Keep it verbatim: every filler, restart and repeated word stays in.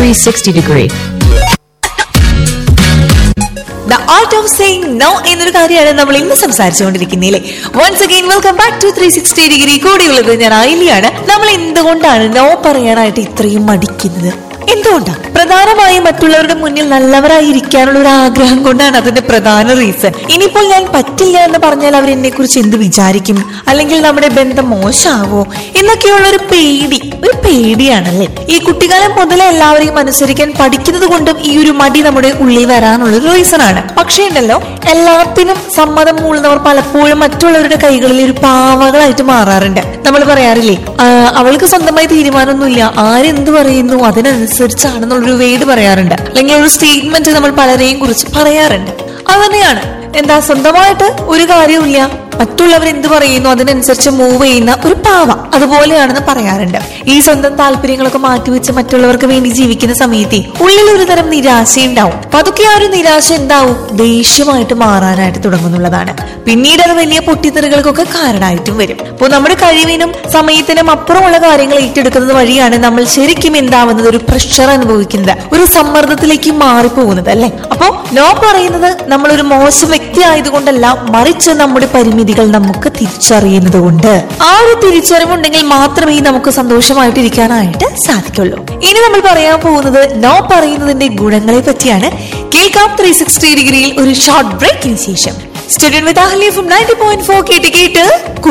three sixty degree. The art of saying no എന്നൊരു കാര്യമാണ് നമ്മൾ ഇന്ന് സംസാരിച്ചുകൊണ്ടിരിക്കുന്നതിലെ. Once again welcome back to three sixty degree. കൂടിയുള്ളത് ഞാൻ ആയിലിയാണ്. നമ്മൾ എന്തുകൊണ്ടാണ് നോ പറയാനായിട്ട് ഇത്രയും മടിക്കുന്നത്? എന്തുകൊണ്ടാണ്? പ്രധാനമായും മറ്റുള്ളവരുടെ മുന്നിൽ നല്ലവരായി ഇരിക്കാനുള്ള ഒരു ആഗ്രഹം കൊണ്ടാണ് അതിന്റെ പ്രധാന റീസൺ. ഇനിയിപ്പോൾ ഞാൻ പറ്റില്ല എന്ന് പറഞ്ഞാൽ അവർ എന്നെ കുറിച്ച് എന്ത് വിചാരിക്കും, അല്ലെങ്കിൽ നമ്മുടെ ബന്ധം മോശമാവോ എന്നൊക്കെയുള്ള ഒരു പേടി, ഒരു പേടിയാണല്ലേ. ഈ കുട്ടിക്കാലം മുതലേ എല്ലാവരെയും അനുസരിക്കാൻ പഠിക്കുന്നത് കൊണ്ടും ഈ ഒരു മടി നമ്മുടെ ഉള്ളിൽ വരാനുള്ള ഒരു റീസൺ ആണ്. പക്ഷേ ഉണ്ടല്ലോ, എല്ലാത്തിനും സമ്മതം മൂളുന്നവർ പലപ്പോഴും മറ്റുള്ളവരുടെ കൈകളിൽ ഒരു പാവകളായിട്ട് മാറാറുണ്ട്. നമ്മൾ പറയാറില്ലേ, അവൾക്ക് സ്വന്തമായി തീരുമാനമൊന്നുമില്ല, ആരെന്ത് പറയുന്നു അതിനനുസരിച്ചാണെന്നുള്ളൊരു വേർഡ് പറയാറുണ്ട്, അല്ലെങ്കിൽ ഒരു സ്റ്റേറ്റ്മെന്റ് നമ്മൾ പലരെയും കുറിച്ച് പറയാറുണ്ട്. അത് തന്നെയാണ്, എന്താ സ്വന്തമായിട്ട് ഒരു കാര്യമില്ല, മറ്റുള്ളവർ എന്ത് പറയുന്നു അതിനനുസരിച്ച് മൂവ് ചെയ്യുന്ന ഒരു പാവ, അതുപോലെയാണെന്ന് പറയാറുണ്ട്. ഈ സ്വന്തം താല്പര്യങ്ങളൊക്കെ മാറ്റിവെച്ച് മറ്റുള്ളവർക്ക് വേണ്ടി ജീവിക്കുന്ന സമയത്ത് ഉള്ളിൽ ഒരു തരം നിരാശയുണ്ടാവും. അപ്പൊ അതൊക്കെ ആ ഒരു നിരാശ എന്താവും, ദേഷ്യമായിട്ട് മാറാനായിട്ട് തുടങ്ങുന്നുള്ളതാണ്. പിന്നീട് അത് വലിയ പൊട്ടിത്തെറികൾക്കൊക്കെ കാരണമായിട്ടും വരും. അപ്പോൾ നമ്മുടെ കഴിവിനും സമയത്തിനും അപ്പുറമുള്ള കാര്യങ്ങൾ ഏറ്റെടുക്കുന്നത് വഴിയാണ് നമ്മൾ ശരിക്കും എന്താവുന്നത്, ഒരു പ്രഷർ അനുഭവിക്കുന്നത്, ഒരു സമ്മർദ്ദത്തിലേക്ക് മാറിപ്പോകുന്നത് അല്ലെ. അപ്പോ നോ പറയുന്നത് നമ്മളൊരു മോശം വ്യക്തി ആയതുകൊണ്ടല്ല, മറിച്ച് നമ്മുടെ പരിമിതി നമുക്ക് തിരിച്ചറിയുന്നത് കൊണ്ട്. ആ ഒരു തിരിച്ചറിവുണ്ടെങ്കിൽ മാത്രമേ നമുക്ക് സന്തോഷമായിട്ടിരിക്കാനായിട്ട് സാധിക്കുള്ളൂ. ഇനി നമ്മൾ പറയാൻ പോകുന്നത് നോ പറയുന്നതിന്റെ ഗുണങ്ങളെ പറ്റിയാണ്. കേൾക്കാം ത്രീ സിക്സ്റ്റി ഡിഗ്രിയിൽ ഒരു ഷോർട്ട് ബ്രേക്കിന് ശേഷം. Studio with Ahli from ninety point four കേട്ട് കേട്ട്